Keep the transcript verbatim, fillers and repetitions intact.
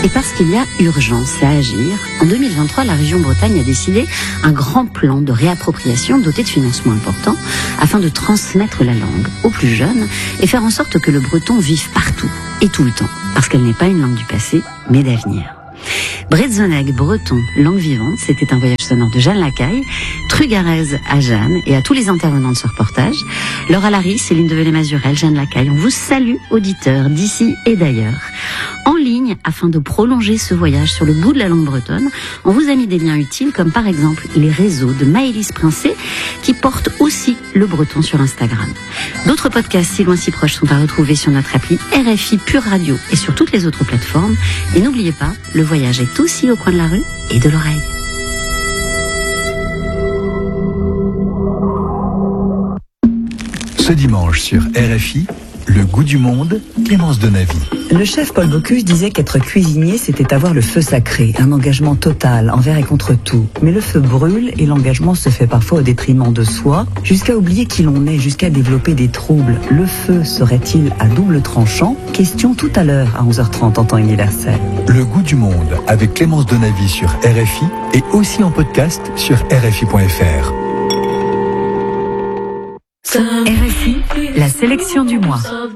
Et parce qu'il y a urgence à agir, en deux mille vingt-trois, la région Bretagne a décidé un grand plan de réappropriation doté de financements importants afin de transmettre la langue aux plus jeunes et faire en sorte que le breton vive partout et tout le temps, parce qu'elle n'est pas une langue du passé, mais d'avenir. Bretzoneg breton, langue vivante, c'était un voyage sonore de Jeanne Lacaille, Trugarez à Jeanne et à tous les intervenants de ce reportage. Laura Larry, Céline Develay-Mazurel, Jeanne Lacaille, on vous salue, auditeurs d'ici et d'ailleurs. En ligne, afin de prolonger ce voyage sur le bout de la langue bretonne, on vous a mis des liens utiles comme par exemple les réseaux de Maëlys Princé qui portent aussi le breton sur Instagram. D'autres podcasts si loin si proches sont à retrouver sur notre appli R F I Pure Radio et sur toutes les autres plateformes. Et n'oubliez pas, le voyage est aussi au coin de la rue et de l'oreille. Ce dimanche sur R F I, le goût du monde, Clémence Donavy. Le chef Paul Bocuse disait qu'être cuisinier, c'était avoir le feu sacré, un engagement total, envers et contre tout. Mais le feu brûle et l'engagement se fait parfois au détriment de soi, jusqu'à oublier qui l'on est, jusqu'à développer des troubles. Le feu serait-il à double tranchant? Question tout à l'heure à onze heures trente en temps universel. Le goût du monde avec Clémence Donavy sur R F I et aussi en podcast sur R F I point F R. R F I, la sélection du mois.